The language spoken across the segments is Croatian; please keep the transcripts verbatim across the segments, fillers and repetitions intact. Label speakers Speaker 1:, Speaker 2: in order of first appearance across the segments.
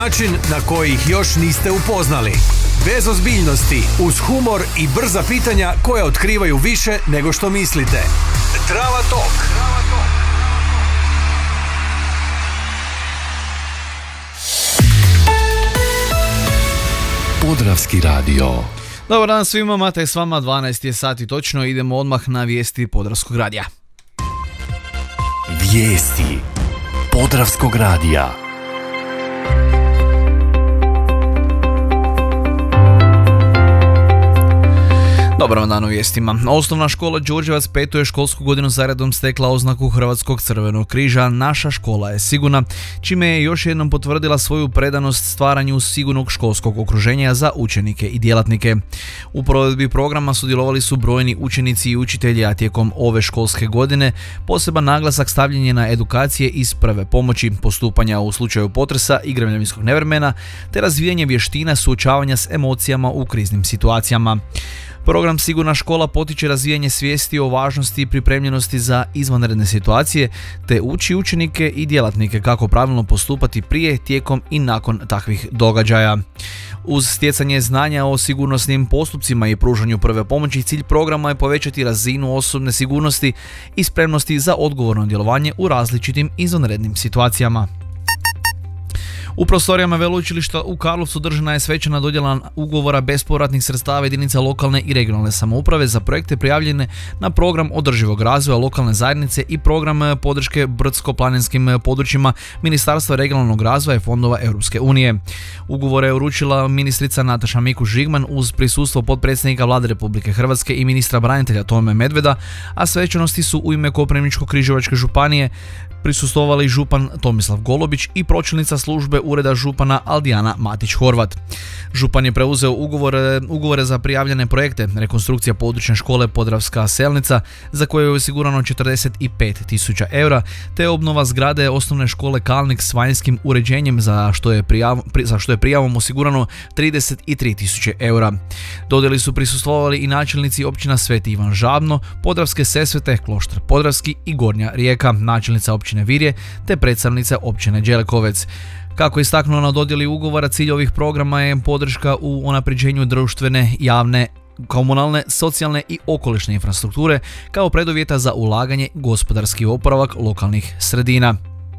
Speaker 1: Način na koji ih još niste upoznali. Bez ozbiljnosti, uz humor i brza pitanja koja otkrivaju više nego što mislite. Drava Talk.
Speaker 2: Podravski radio.
Speaker 3: Dobar dan svima, Matej s vama, dvanaest je sati točno, idemo odmah na vijesti Podravskog radija.
Speaker 2: Vijesti Podravskog radija.
Speaker 3: Dobar vam dan u vijestima. Osnovna škola Đurđevac petu je školsku godinu zaredom stekla oznaku Hrvatskog crvenog križa. Naša škola je sigurna, čime je još jednom potvrdila svoju predanost stvaranju sigurnog školskog okruženja za učenike i djelatnike. U provedbi programa sudjelovali su brojni učenici i učitelji, a tijekom ove školske godine poseban naglasak stavljen je na edukacije iz prve pomoći, postupanja u slučaju potresa i vremenskog nevremena, te razvijanje vještina suočavanja s emocijama u kriznim situacijama. Program Sigurna škola potiče razvijanje svijesti o važnosti i pripremljenosti za izvanredne situacije, te uči učenike i djelatnike kako pravilno postupati prije, tijekom i nakon takvih događaja. Uz stjecanje znanja o sigurnosnim postupcima i pružanju prve pomoći, cilj programa je povećati razinu osobne sigurnosti i spremnosti za odgovorno djelovanje u različitim izvanrednim situacijama. U prostorijama Veleučilišta u Karlovcu održana je svečana dodjela ugovora bespovratnih sredstava jedinica lokalne i regionalne samouprave za projekte prijavljene na program održivog razvoja lokalne zajednice i program podrške brdsko-planinskim područjima Ministarstva regionalnog razvoja i fondova Europske unije. Ugovore je uručila ministrica Nataša Mikuš-Žigman uz prisustvo potpredsjednika Vlade Republike Hrvatske i ministra branitelja Tome Medveda, a svečanosti su u ime Koprivničko-križevačke županije prisustvovali župan Tomislav Golobić i pročelnica službe ureda župana Aldijana Matić-Horvat. Župan je preuzeo ugovore, ugovore za prijavljene projekte, rekonstrukcija područne škole Podravska Selnica za koje je osigurano četrdeset pet tisuća eura, te obnova zgrade osnovne škole Kalnik s vanjskim uređenjem za što je, prijav, za što je prijavom osigurano trideset tri tisuće eura. Dodjeli su prisustvovali i načelnici općina Sveti Ivan Žabno, Podravske Sesvete, Kloštar Podravski i Gornja Rijeka, načelnica općine Virje te predstavnica općine Đelekovec. Kako je istaknuo na dodjeli ugovora, cilj ovih programa je podrška u unapređenju društvene, javne, komunalne, socijalne i okolišne infrastrukture kao preduvjeta za ulaganje i gospodarski oporavak lokalnih sredina.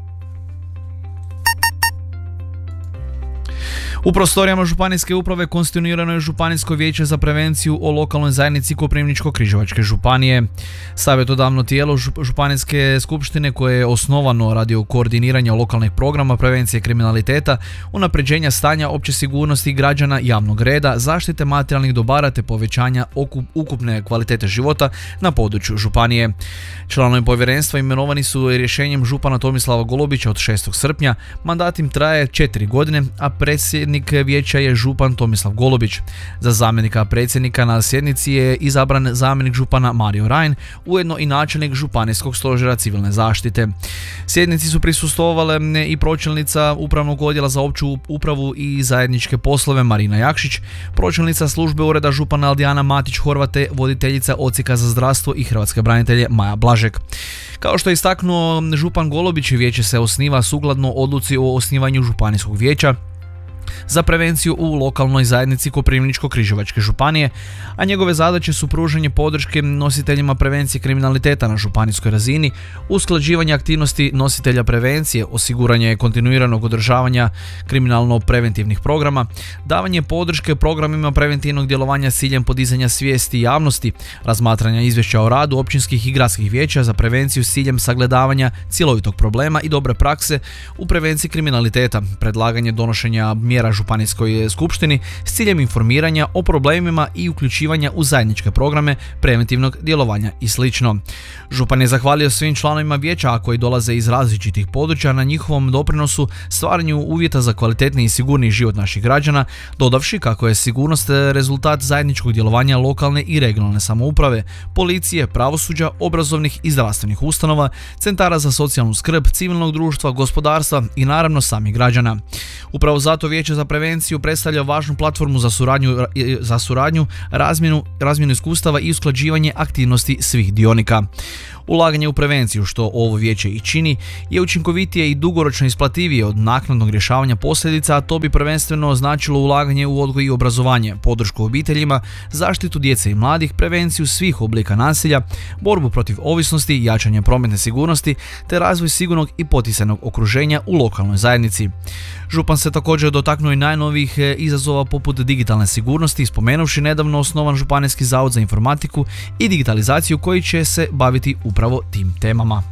Speaker 3: U prostorijama županijske uprave konstituirano je Županijsko vijeće za prevenciju o lokalnoj zajednici Koprivničko-križevačke županije. Savjetodavno tijelo Županijske skupštine koje je osnovano radi koordiniranja lokalnih programa prevencije kriminaliteta, unapređenja stanja opće sigurnosti građana, javnog reda, zaštite materijalnih dobara te povećanja ukupne kvalitete života na području županije. Članovi povjerenstva imenovani su rješenjem župana Tomislava Golobića od šestog srpnja, mandat im traje četiri godine, a predsjednik vijeća je župan Tomislav Golobić. Za zamjenika predsjednika na sjednici je izabran zamjenik župana Mario Rajn, ujedno i načelnik Županijskog stožera civilne zaštite. Sjednici su prisustvovale i pročelnica upravnog odjela za opću upravu i zajedničke poslove Marina Jakšić, pročelnica službe ureda župana Aldijana Matić-Horvat, voditeljica odsjeka za zdravstvo i hrvatske branitelje Maja Blažek. Kao što je istaknuo župan Golobić, vijeće se osniva sukladno odluci o osnivanju Županijskog vijeća za prevenciju u lokalnoj zajednici Koprivničko-križevačke županije, a njegove zadaće su pružanje podrške nositeljima prevencije kriminaliteta na županijskoj razini, usklađivanje aktivnosti nositelja prevencije, osiguranje kontinuiranog održavanja kriminalno-preventivnih programa, davanje podrške programima preventivnog djelovanja s ciljem podizanja svijesti javnosti, razmatranja izvješća o radu općinskih i gradskih vijeća za prevenciju s ciljem sagledavanja cjelovitog problema i dobre prakse u prevenciji kriminaliteta, predlaganje donošenja mjera Županijskoj skupštini s ciljem informiranja o problemima i uključivanja u zajedničke programe preventivnog djelovanja i sl. Župan je zahvalio svim članovima vijeća koji dolaze iz različitih područja na njihovom doprinosu stvaranju uvjeta za kvalitetniji i sigurniji život naših građana, dodavši kako je sigurnost rezultat zajedničkog djelovanja lokalne i regionalne samouprave, policije, pravosuđa, obrazovnih i zdravstvenih ustanova, centara za socijalnu skrb, civilnog društva, gospodarstva i naravno samih građana. Upravo zato vijeće Vijeće za prevenciju predstavlja važnu platformu za suradnju, za suradnju razmjenu, razmjenu iskustava i usklađivanje aktivnosti svih dionika. Ulaganje u prevenciju, što ovo vijeće i čini, je učinkovitije i dugoročno isplativije od naknadnog rješavanja posljedica, a to bi prvenstveno značilo ulaganje u odgoj i obrazovanje, podršku obiteljima, zaštitu djece i mladih, prevenciju svih oblika nasilja, borbu protiv ovisnosti, jačanje prometne sigurnosti te razvoj sigurnog i poticajnog okruženja u lokalnoj zajednici. Župan se također dotaknuo i najnovijih izazova poput digitalne sigurnosti, spomenuvši nedavno osnovan Županijski zavod za informatiku i digitalizaciju koji će se baviti upravo tim temama.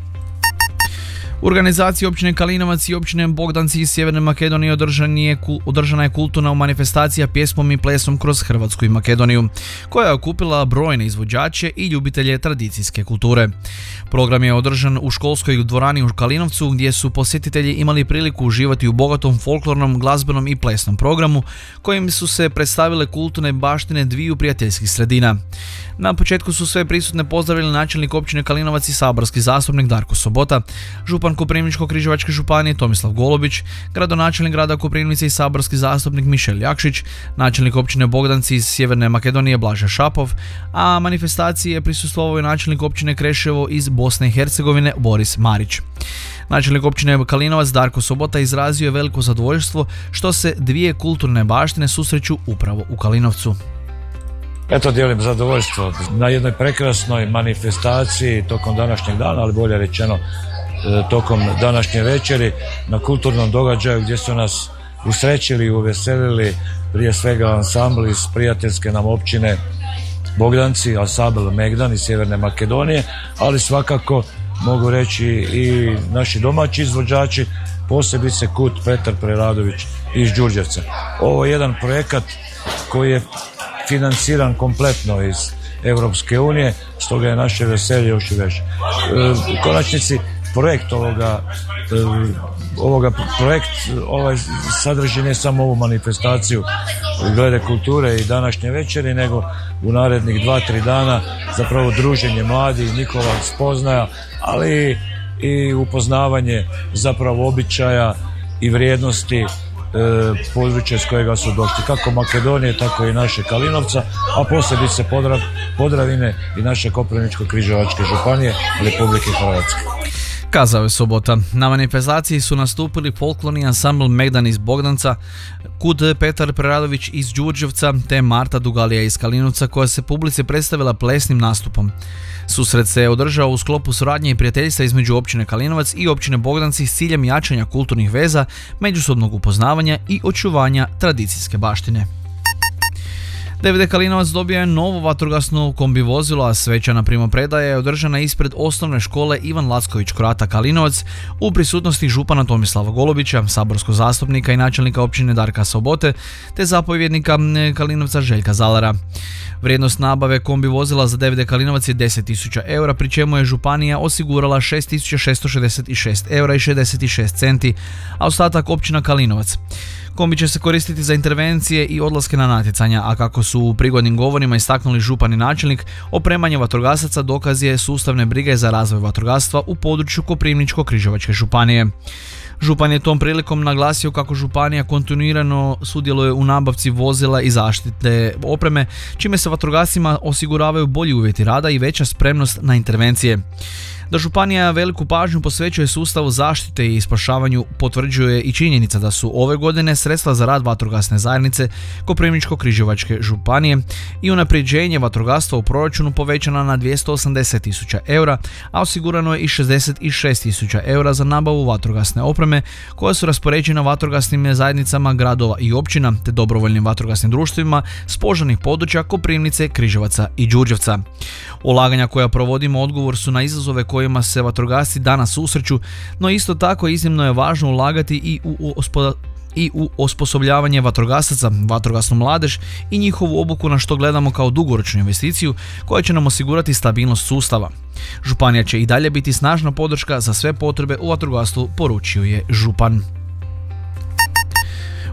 Speaker 3: U organizaciji općine Kalinovac i općine Bogdanci iz Sjeverne Makedonije održan je, održana je kulturna manifestacija pjesmom i plesom kroz Hrvatsku i Makedoniju, koja je okupila brojne izvođače i ljubitelje tradicijske kulture. Program je održan u školskoj dvorani u Kalinovcu, gdje su posjetitelji imali priliku uživati u bogatom folklornom, glazbenom i plesnom programu, kojim su se predstavile kulturne baštine dviju prijateljskih sredina. Na početku su sve prisutne pozdravili načelnik općine Kalinovac i saborski zastupnik Darko Sobota, župan Koprivničko-križevačke županije Tomislav Golubić, gradonačelnik grada Koprivnice i saborski zastupnik Mišel Jakšić, načelnik općine Bogdanci iz Sjeverne Makedonije Blaža Šapov, a manifestaciji je prisustvovao i načelnik općine Kreševo iz Bosne i Hercegovine Boris Marić. Načelnik općine Kalinovac Darko Sobota izrazio je veliko zadovoljstvo što se dvije kulturne baštine susreću upravo u Kalinovcu.
Speaker 4: Eto, dijelim zadovoljstvo na jednoj prekrasnoj manifestaciji tokom današnjeg dana, ali bolje rečeno tokom današnje večeri, na kulturnom događaju gdje su nas usrećili i uveselili prije svega ansambl iz prijateljske nam općine Bogdanci, ansambl Megdan iz Sjeverne Makedonije, ali svakako mogu reći i naši domaći izvođači, posebice Kut Petar Preradović iz Đurđevca. Ovo je jedan projekat koji je financiran kompletno iz Europske unije, stoga je naše veselje još i veće. U konačnici projekt ovoga, ovoga projekt ovaj sadrži ne samo ovu manifestaciju glede kulture i današnje večeri, nego u narednih dva, tri dana zapravo druženje mladih, njihova spoznaja, ali i upoznavanje zapravo običaja i vrijednosti područje s kojega su došli, kako Makedonije, tako i naše Kalinovca, a posebice Podrav, Podravine i naše Koprivničko-križevačke županije Republike Hrvatske.
Speaker 3: Kazao je Sobota. Na manifestaciji su nastupili folklorni ansambl Megdan iz Bogdanca, Kud Petar Preradović iz Đurđevca te Marta Dugalija iz Kalinovca, koja se publici predstavila plesnim nastupom. Susret se je održao u sklopu suradnje i prijateljstva između općine Kalinovac i općine Bogdanci s ciljem jačanja kulturnih veza, međusobnog upoznavanja i očuvanja tradicijske baštine. D V D Kalinovac dobio je novo vatrogasno kombi vozilo, a svečana primopredaja je održana ispred osnovne škole Ivan Lacković Kroata Kalinovac u prisutnosti župana Tomislava Golubića, saborskog zastupnika i načelnika općine Darka Sobote, te zapovjednika Kalinovca Željka Zalara. Vrijednost nabave kombi vozila za D V D Kalinovac je deset tisuća eura, pri čemu je županija osigurala šest tisuća šesto šezdeset šest eura i šezdeset šest centi, a ostatak općina Kalinovac. Kombi će se koristiti za intervencije i odlaske na natjecanja, a kako su u prigodnim govorima istaknuli župan i načelnik, opremanje vatrogasaca dokaz je sustavne brige za razvoj vatrogastva u području Koprivničko-križevačke županije. Župan je tom prilikom naglasio kako županija kontinuirano sudjeluje u nabavci vozila i zaštite opreme, čime se vatrogascima osiguravaju bolji uvjeti rada i veća spremnost na intervencije. Da županija veliku pažnju posvećuje sustavu zaštite i spašavanju potvrđuje i činjenica da su ove godine sredstva za rad vatrogasne zajednice Koprivničko-križevačke županije i unapređenje vatrogastva u proračunu povećana na dvjesto osamdeset tisuća eura, a osigurano je i šezdeset šest tisuća eura za nabavu vatrogasne opreme koja su raspoređena vatrogasnim zajednicama gradova i općina te dobrovoljnim vatrogasnim društvima s požarnih područja Koprivnice, Križevaca i Đurđevca. Ulaganja koja provodimo odgovor su na izazove kojima se vatrogasci danas susreću, no isto tako iznimno je važno ulagati i u, ospo, i u osposobljavanje vatrogasaca, vatrogasnu mladež i njihovu obuku, na što gledamo kao dugoročnu investiciju koja će nam osigurati stabilnost sustava. Županija će i dalje biti snažna podrška za sve potrebe u vatrogastvu, poručio je župan.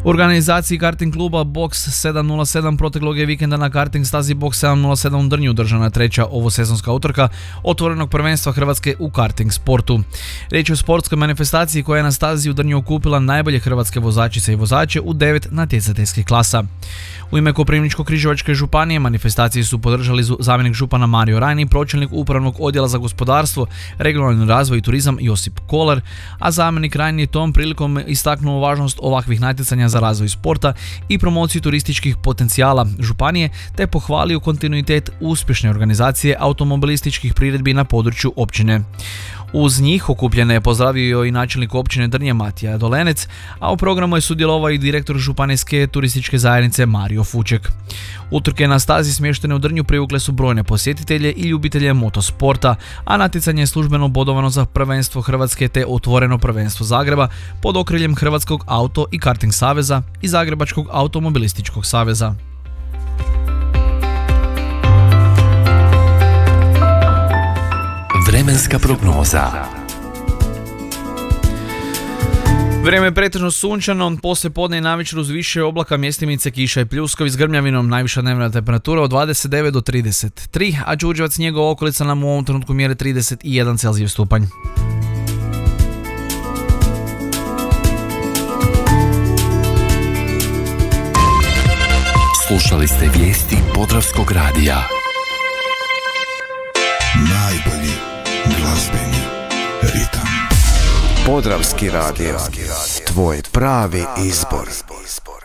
Speaker 3: U organizaciji karting kluba Box sedam nula sedam proteklog je vikenda na karting stazi Box sedam nula sedam u Drnju održana treća ovosezonska utrka otvorenog prvenstva Hrvatske u karting sportu. Riječ je o sportskoj manifestaciji koja je na stazi u Drnju okupila najbolje hrvatske vozačice i vozače u devet natjecateljskih klasa. U ime Koprivničko-križevačke županije manifestaciji su podržali zamjenik župana Mario Rajni, pročelnik upravnog odjela za gospodarstvo, regionalni razvoj i turizam Josip Kolar, a zamjenik Rajni je tom prilikom istaknuo važnost ovakvih natjecanja za razvoj sporta i promociju turističkih potencijala županije, te pohvalio kontinuitet uspješne organizacije automobilističkih priredbi na području općine. Uz njih okupljene je pozdravio i načelnik općine Drnje Matija Dolenec, a u programu je sudjelovao i direktor županijske turističke zajednice Mario Fuček. Utrke na stazi smještene u Drnju privukle su brojne posjetitelje i ljubitelje motosporta, a natjecanje je službeno bodovano za prvenstvo Hrvatske te otvoreno prvenstvo Zagreba pod okriljem Hrvatskog auto i karting saveza i Zagrebačkog automobilističkog saveza.
Speaker 2: Vremenska prognoza.
Speaker 3: Vrijeme je pretežno sunčano, poslije podne i navečer uz više oblaka, mjestimice, kiša i pljuskovi s grmljavinom, najviša dnevna temperatura od dvadeset devet do trideset tri, a Đurđevac i njegova okolica nam u ovom trenutku mjere trideset jedan Celzijев stupanj.
Speaker 2: Slušali ste vijesti Podravskog radija.
Speaker 5: Najbolji glazbeni ritam.
Speaker 6: Podravski radio, tvoj pravi izbor.